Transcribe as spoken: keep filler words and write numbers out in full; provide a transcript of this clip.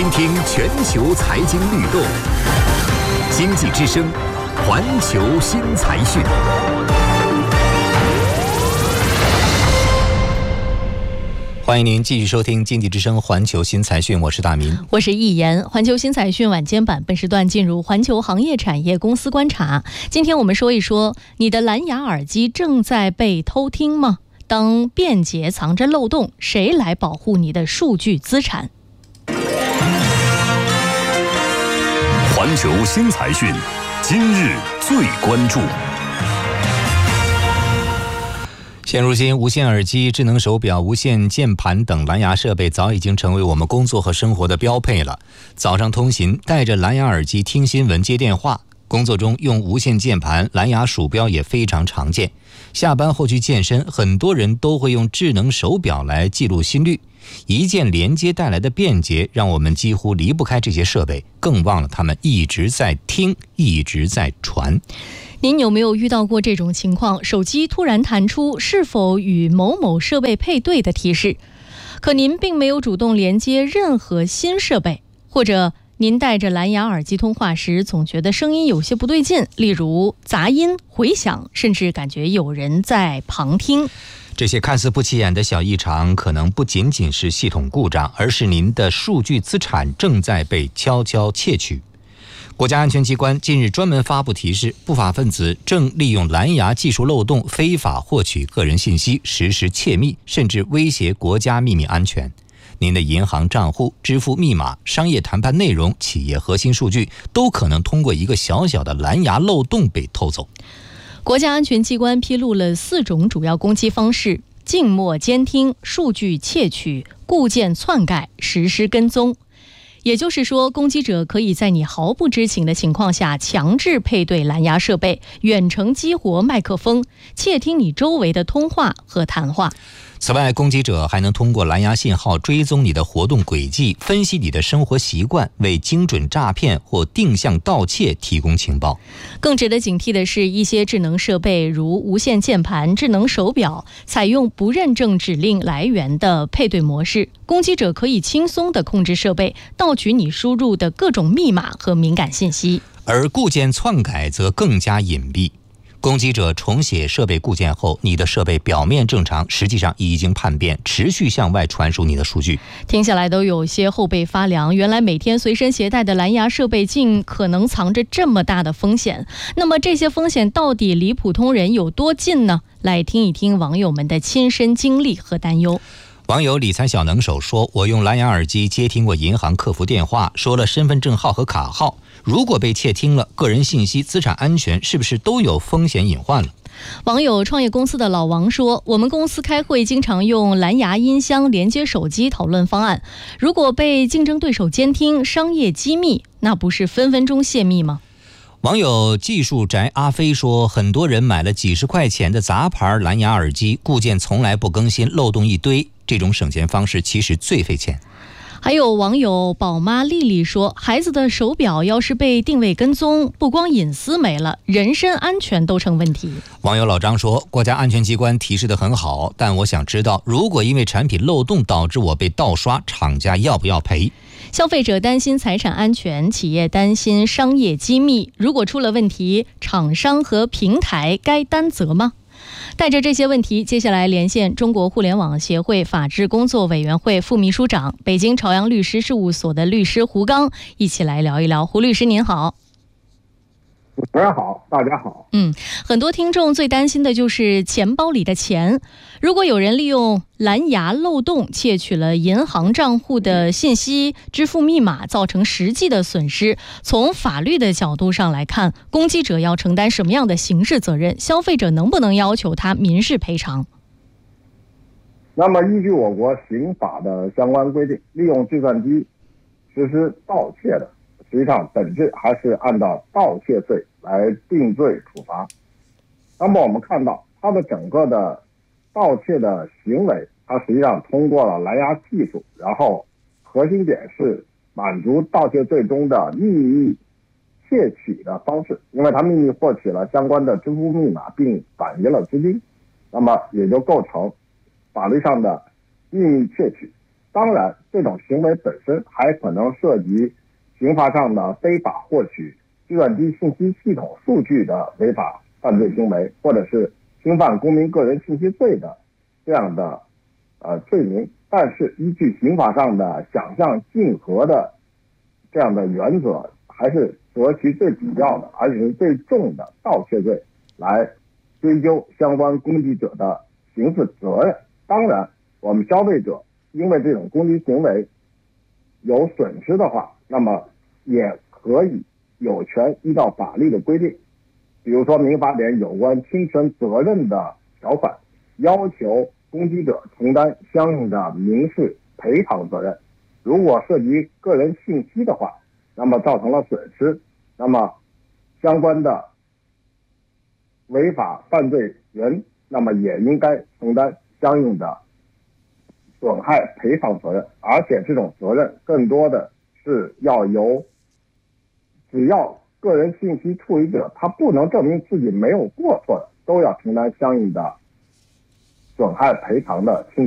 倾听全球财经律动，经济之声，环球新财讯。 欢迎您继续收听经济之声环球新财讯，我是大民， 我是易言。环球新财讯晚间版本时段进入环球行业产业公司观察。今天我们说一说，你的蓝牙耳机正在被偷听吗？当便捷藏着漏洞，谁来保护你的数据资产？ 环球新财讯，今日最关注。 现如今，无线耳机、智能手表、无线键盘等蓝牙设备早已经成为我们工作和生活的标配了。早上通勤戴着蓝牙耳机听新闻、接电话，工作中用无线键盘、蓝牙鼠标也非常常见。下班后去健身，很多人都会用智能手表来记录心率。一键连接带来的便捷，让我们几乎离不开这些设备，更忘了他们一直在听，一直在传。 您有没有遇到过这种情况？手机突然弹出是否与某某设备配对的提示，可您并没有主动连接任何新设备，或者您戴着蓝牙耳机通话时总觉得声音有些不对劲，例如杂音、回响，甚至感觉有人在旁听。 这些看似不起眼的小异常，可能不仅仅是系统故障，而是您的数据资产正在被悄悄窃取。国家安全机关近日专门发布提示，不法分子正利用蓝牙技术漏洞非法获取个人信息，实施窃密，甚至威胁国家秘密安全。您的银行账户、支付密码、商业谈判内容、企业核心数据，都可能通过一个小小的蓝牙漏洞被偷走。 国家安全机关披露了四种主要攻击方式：静默监听、数据窃取、固件篡改、实施跟踪。也就是说，攻击者可以在你毫不知情的情况下强制配对蓝牙设备，远程激活麦克风，窃听你周围的通话和谈话。 此外，攻击者还能通过蓝牙信号追踪你的活动轨迹，分析你的生活习惯，为精准诈骗或定向盗窃提供情报。 更值得警惕的是，一些智能设备如无线键盘、智能手表，采用不认证指令来源的配对模式，攻击者可以轻松地控制设备，盗取你输入的各种密码和敏感信息。 而固件篡改则更加隐蔽。攻击者重写设备固件后，你的设备表面正常，实际上已经叛变，持续向外传输你的数据。 听下来都有些后背发凉，原来每天随身携带的蓝牙设备竟可能藏着这么大的风险。那么这些风险到底离普通人有多近呢？来听一听网友们的亲身经历和担忧。 网友理财小能手说，我用蓝牙耳机接听过银行客服电话，说了身份证号和卡号，如果被窃听了，个人信息、资产安全是不是都有风险隐患了？ 网友创业公司的老王说，我们公司开会经常用蓝牙音箱连接手机讨论方案，如果被竞争对手监听商业机密，那不是分分钟泄密吗？ 网友技术宅阿飞说，很多人买了几十块钱的杂牌蓝牙耳机，固件从来不更新，漏洞一堆，这种省钱方式其实最费钱。 还有网友宝妈丽丽说，孩子的手表要是被定位跟踪，不光隐私没了，人身安全都成问题。 网友老张说，国家安全机关提示得很好，但我想知道，如果因为产品漏洞导致我被盗刷，厂家要不要赔？ 消费者担心财产安全，企业担心商业机密，如果出了问题，厂商和平台该担责吗？带着这些问题，接下来连线中国互联网协会法治工作委员会副秘书长、北京朝阳律师事务所的律师胡刚，一起来聊一聊。胡律师您好。 主持人好，大家好。 嗯，很多听众最担心的就是钱包里的钱。如果有人利用蓝牙漏洞窃取了银行账户的信息、支付密码，造成实际的损失，从法律的角度上来看，攻击者要承担什么样的刑事责任？消费者能不能要求他民事赔偿？ 那么，依据我国刑法的相关规定，利用计算机实施盗窃的，实际上本质还是按照盗窃罪来定罪处罚。那么我们看到它的整个的盗窃的行为，它实际上通过了蓝牙技术，然后核心点是满足盗窃罪中的秘密窃取的方式，因为它秘密获取了相关的支付密码并转移了资金，那么也就构成法律上的秘密窃取。 当然，这种行为本身还可能涉及刑法上的非法获取计算机信息系统数据的违法犯罪行为，或者是侵犯公民个人信息罪的这样的呃罪名。但是依据刑法上的想象竞合的这样的原则，还是择其最主要的而且是最重的盗窃罪来追究相关攻击者的刑事责任。当然，我们消费者因为这种攻击行为有损失的话，那么也可以有权依照法律的规定，比如说民法典有关侵权责任的条款，要求攻击者承担相应的民事赔偿责任。如果涉及个人信息的话，那么造成了损失，那么相关的违法犯罪人那么也应该承担相应的损害赔偿责任，而且这种责任更多的是要由只要个人信息处理者他不能证明自己没有过错的，都要承担相应的损害赔偿的侵